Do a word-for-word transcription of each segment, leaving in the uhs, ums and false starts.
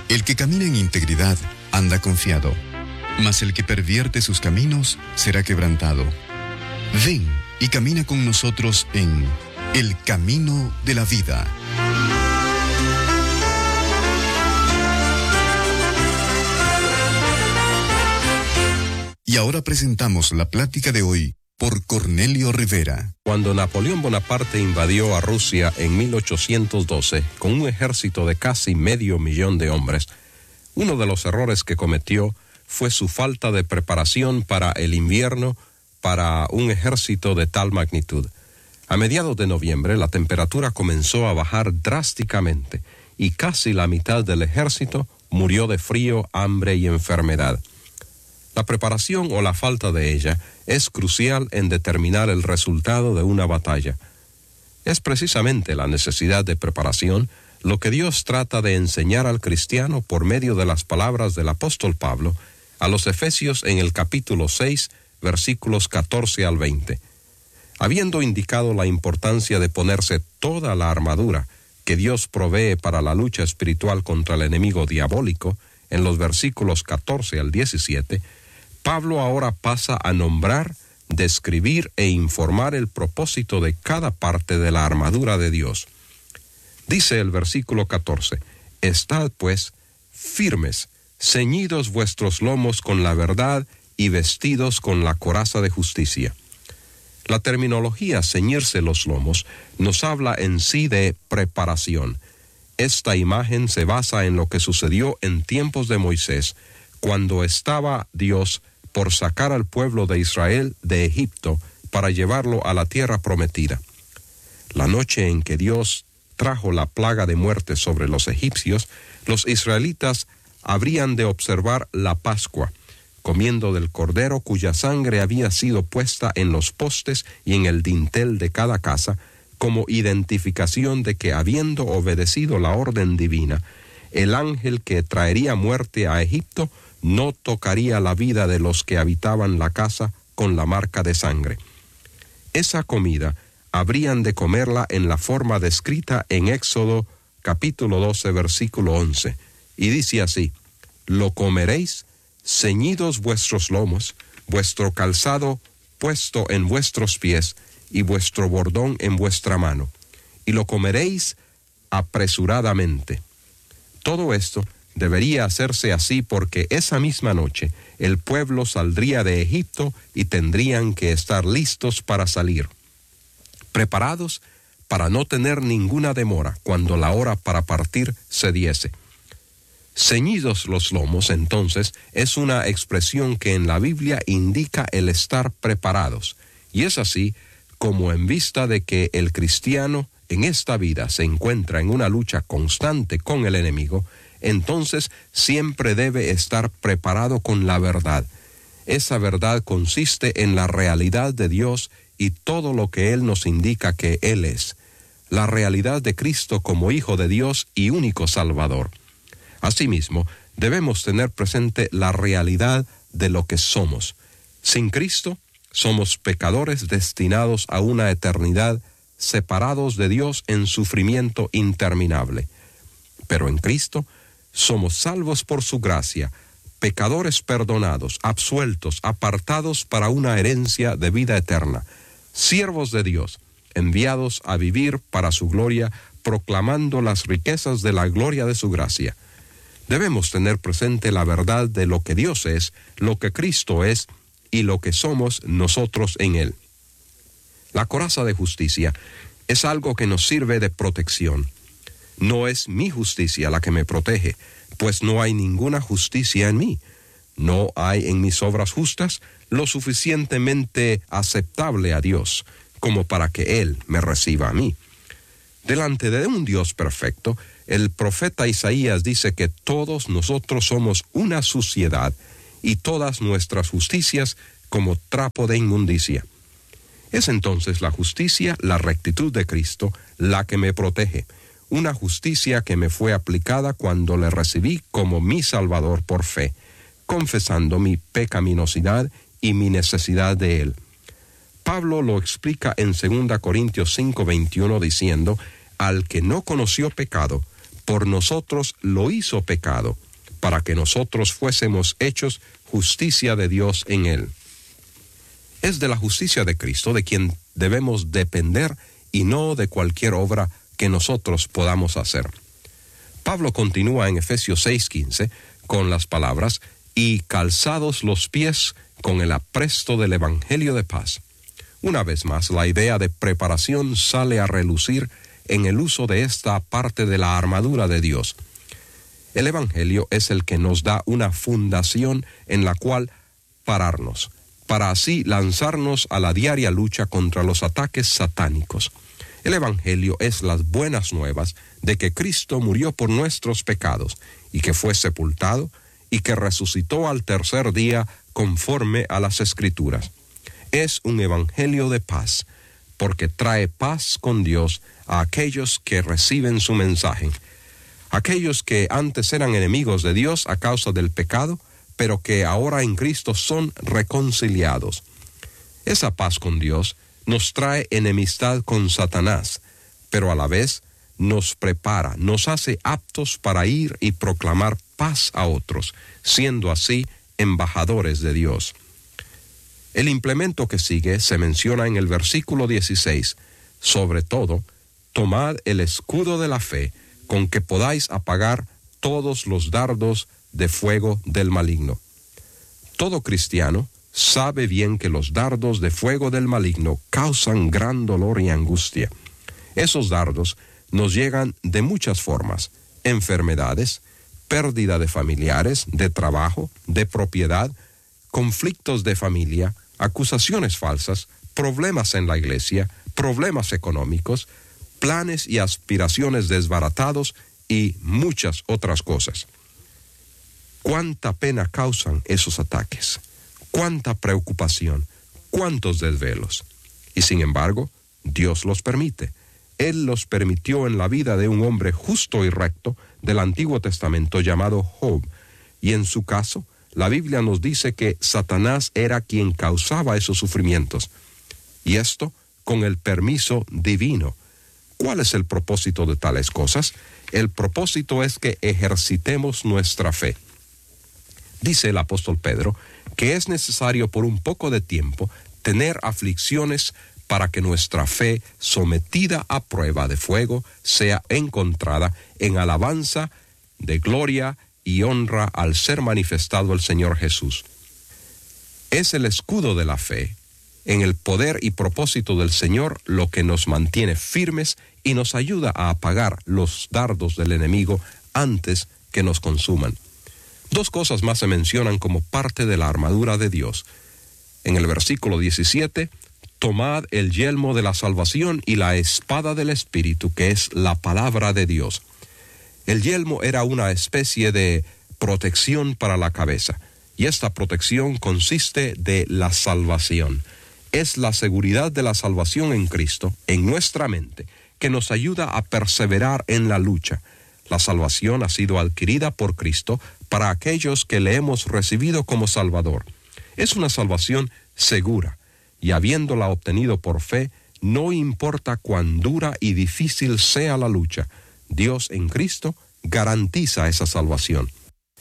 El que camina en integridad anda confiado, mas el que pervierte sus caminos será quebrantado. Ven y camina con nosotros en El Camino de la Vida. Y ahora presentamos la plática de hoy por Cornelio Rivera. Cuando Napoleón Bonaparte invadió a Rusia en mil ochocientos doce con un ejército de casi medio millón de hombres, uno de los errores que cometió fue su falta de preparación para el invierno para un ejército de tal magnitud. A mediados de noviembre la temperatura comenzó a bajar drásticamente y casi la mitad del ejército murió de frío, hambre y enfermedad. La preparación o la falta de ella es crucial en determinar el resultado de una batalla. Es precisamente la necesidad de preparación lo que Dios trata de enseñar al cristiano por medio de las palabras del apóstol Pablo a los Efesios en el capítulo seis, versículos catorce al veinte. Habiendo indicado la importancia de ponerse toda la armadura que Dios provee para la lucha espiritual contra el enemigo diabólico, en los versículos catorce al diecisiete, Pablo ahora pasa a nombrar, describir e informar el propósito de cada parte de la armadura de Dios. Dice el versículo catorce, «Estad, pues, firmes, ceñidos vuestros lomos con la verdad y vestidos con la coraza de justicia». La terminología ceñirse los lomos nos habla en sí de preparación. Esta imagen se basa en lo que sucedió en tiempos de Moisés, cuando estaba Dios por sacar al pueblo de Israel de Egipto para llevarlo a la tierra prometida. La noche en que Dios trajo la plaga de muerte sobre los egipcios, los israelitas habrían de observar la Pascua, comiendo del cordero cuya sangre había sido puesta en los postes y en el dintel de cada casa, como identificación de que, habiendo obedecido la orden divina, el ángel que traería muerte a Egipto no tocaría la vida de los que habitaban la casa con la marca de sangre. Esa comida habrían de comerla en la forma descrita en Éxodo capítulo doce, versículo once, y dice así, «Lo comeréis ceñidos vuestros lomos, vuestro calzado puesto en vuestros pies, y vuestro bordón en vuestra mano, y lo comeréis apresuradamente». Todo esto debería hacerse así porque esa misma noche el pueblo saldría de Egipto y tendrían que estar listos para salir, preparados para no tener ninguna demora cuando la hora para partir se diese. Ceñidos los lomos, entonces, es una expresión que en la Biblia indica el estar preparados, y es así como en vista de que el cristiano en esta vida se encuentra en una lucha constante con el enemigo, entonces siempre debe estar preparado con la verdad. Esa verdad consiste en la realidad de Dios y todo lo que Él nos indica que Él es, la realidad de Cristo como Hijo de Dios y único Salvador. Asimismo, debemos tener presente la realidad de lo que somos. Sin Cristo, somos pecadores destinados a una eternidad separados de Dios en sufrimiento interminable. Pero en Cristo, somos salvos por su gracia, pecadores perdonados, absueltos, apartados para una herencia de vida eterna, siervos de Dios, enviados a vivir para su gloria, proclamando las riquezas de la gloria de su gracia. Debemos tener presente la verdad de lo que Dios es, lo que Cristo es y lo que somos nosotros en Él. La coraza de justicia es algo que nos sirve de protección. No es mi justicia la que me protege, pues no hay ninguna justicia en mí. No hay en mis obras justas lo suficientemente aceptable a Dios como para que Él me reciba a mí. Delante de un Dios perfecto, el profeta Isaías dice que todos nosotros somos una suciedad y todas nuestras justicias como trapo de inmundicia. Es entonces la justicia, la rectitud de Cristo, la que me protege, una justicia que me fue aplicada cuando le recibí como mi Salvador por fe, confesando mi pecaminosidad y mi necesidad de Él. Pablo lo explica en segunda Corintios cinco veintiuno diciendo, al que no conoció pecado, por nosotros lo hizo pecado, para que nosotros fuésemos hechos justicia de Dios en él. Es de la justicia de Cristo de quien debemos depender y no de cualquier obra que nosotros podamos hacer. Pablo continúa en Efesios seis quince con las palabras, y calzados los pies con el apresto del Evangelio de paz. Una vez más, la idea de preparación sale a relucir en el uso de esta parte de la armadura de Dios. El Evangelio es el que nos da una fundación en la cual pararnos, para así lanzarnos a la diaria lucha contra los ataques satánicos. El Evangelio es las buenas nuevas de que Cristo murió por nuestros pecados y que fue sepultado y que resucitó al tercer día conforme a las Escrituras. Es un evangelio de paz, porque trae paz con Dios a aquellos que reciben su mensaje. Aquellos que antes eran enemigos de Dios a causa del pecado, pero que ahora en Cristo son reconciliados. Esa paz con Dios nos trae enemistad con Satanás, pero a la vez nos prepara, nos hace aptos para ir y proclamar paz a otros, siendo así embajadores de Dios. El implemento que sigue se menciona en el versículo dieciséis. Sobre todo, tomad el escudo de la fe, con que podáis apagar todos los dardos de fuego del maligno. Todo cristiano sabe bien que los dardos de fuego del maligno causan gran dolor y angustia. Esos dardos nos llegan de muchas formas: enfermedades, pérdida de familiares, de trabajo, de propiedad, conflictos de familia, acusaciones falsas, problemas en la iglesia, problemas económicos, planes y aspiraciones desbaratados y muchas otras cosas. ¿Cuánta pena causan esos ataques? ¿Cuánta preocupación? ¿Cuántos desvelos? Y sin embargo, Dios los permite. Él los permitió en la vida de un hombre justo y recto del Antiguo Testamento llamado Job, y en su caso, la Biblia nos dice que Satanás era quien causaba esos sufrimientos, y esto con el permiso divino. ¿Cuál es el propósito de tales cosas? El propósito es que ejercitemos nuestra fe. Dice el apóstol Pedro que es necesario por un poco de tiempo tener aflicciones para que nuestra fe, sometida a prueba de fuego, sea encontrada en alabanza de gloria y honra al ser manifestado el Señor Jesús. Es el escudo de la fe, en el poder y propósito del Señor, lo que nos mantiene firmes y nos ayuda a apagar los dardos del enemigo antes que nos consuman. Dos cosas más se mencionan como parte de la armadura de Dios. En el versículo diecisiete, tomad el yelmo de la salvación y la espada del Espíritu, que es la palabra de Dios. El yelmo era una especie de protección para la cabeza, y esta protección consiste de la salvación. Es la seguridad de la salvación en Cristo, en nuestra mente, que nos ayuda a perseverar en la lucha. La salvación ha sido adquirida por Cristo para aquellos que le hemos recibido como Salvador. Es una salvación segura, y habiéndola obtenido por fe, no importa cuán dura y difícil sea la lucha, Dios en Cristo garantiza esa salvación.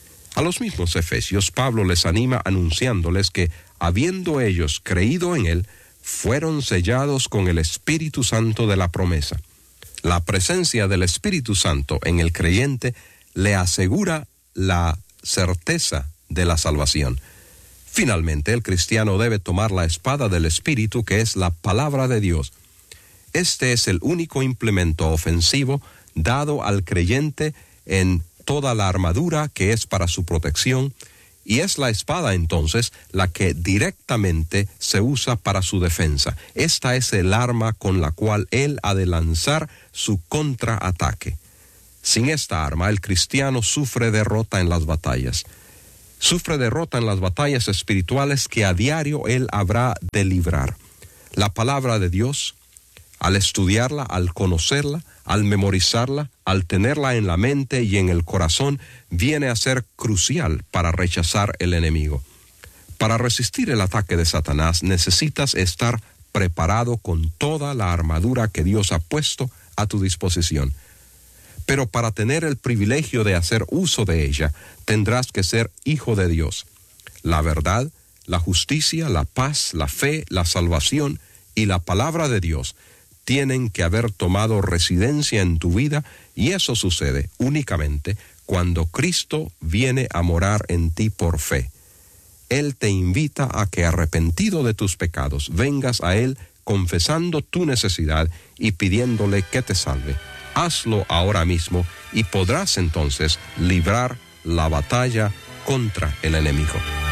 A los mismos efesios, Pablo les anima anunciándoles que, habiendo ellos creído en Él, fueron sellados con el Espíritu Santo de la promesa. La presencia del Espíritu Santo en el creyente le asegura la certeza de la salvación. Finalmente, el cristiano debe tomar la espada del Espíritu, que es la palabra de Dios. Este es el único implemento ofensivo dado al creyente en toda la armadura que es para su protección, y es la espada entonces la que directamente se usa para su defensa. Esta es el arma con la cual él ha de lanzar su contraataque. Sin esta arma, el cristiano sufre derrota en las batallas. Sufre derrota en las batallas espirituales que a diario él habrá de librar. La palabra de Dios, al estudiarla, al conocerla, al memorizarla, al tenerla en la mente y en el corazón, viene a ser crucial para rechazar el enemigo. Para resistir el ataque de Satanás necesitas estar preparado con toda la armadura que Dios ha puesto a tu disposición. Pero para tener el privilegio de hacer uso de ella, tendrás que ser hijo de Dios. La verdad, la justicia, la paz, la fe, la salvación y la palabra de Dios tienen que haber tomado residencia en tu vida, y eso sucede únicamente cuando Cristo viene a morar en ti por fe. Él te invita a que, arrepentido de tus pecados, vengas a Él confesando tu necesidad y pidiéndole que te salve. Hazlo ahora mismo y podrás entonces librar la batalla contra el enemigo.